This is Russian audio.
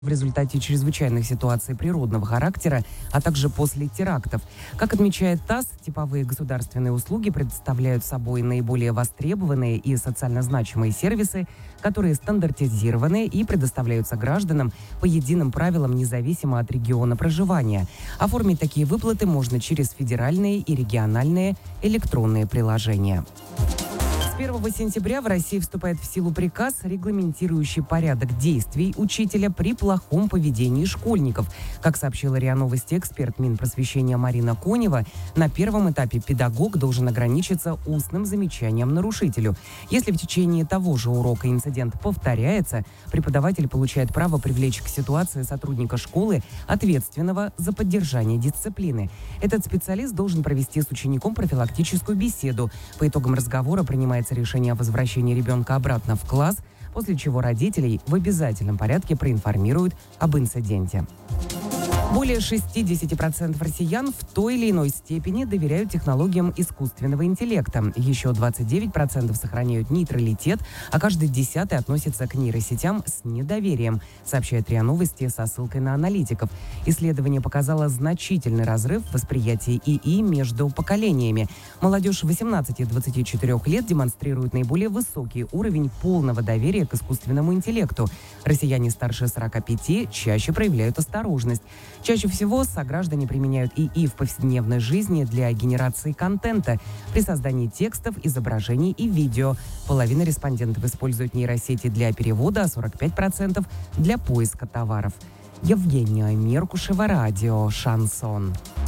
в результате чрезвычайных ситуаций природного характера, а также после терактов. Как отмечает ТАСС, типовые государственные услуги представляют собой наиболее востребованные и социально значимые сервисы, которые стандартизированы и предоставляются гражданам по единым правилам независимо от региона проживания. Оформить такие выплаты можно через федеральные и региональные электронные приложения. С 1 сентября в России вступает в силу приказ, регламентирующий порядок действий учителя при плохом поведении школьников. Как сообщила РИА Новости эксперт Минпросвещения Марина Конева, на первом этапе педагог должен ограничиться устным замечанием нарушителю. Если в течение того же урока инцидент повторяется, преподаватель получает право привлечь к ситуации сотрудника школы, ответственного за поддержание дисциплины. Этот специалист должен провести с учеником профилактическую беседу. По итогам разговора принимается решение о возвращении ребенка обратно в класс, после чего родителей в обязательном порядке проинформируют об инциденте. Более 60% россиян в той или иной степени доверяют технологиям искусственного интеллекта. Еще 29% сохраняют нейтралитет, а каждый 10-й относится к нейросетям с недоверием, сообщает РИА Новости со ссылкой на аналитиков. Исследование показало значительный разрыв в восприятии ИИ между поколениями. Молодежь 18-24 лет демонстрирует наиболее высокий уровень полного доверия к искусственному интеллекту. Россияне старше 45 чаще проявляют осторожность. Чаще всего сограждане применяют ИИ в повседневной жизни для генерации контента, при создании текстов, изображений и видео. Половина респондентов используют нейросети для перевода, а 45% для поиска товаров. Евгения Меркушева, радио «Шансон».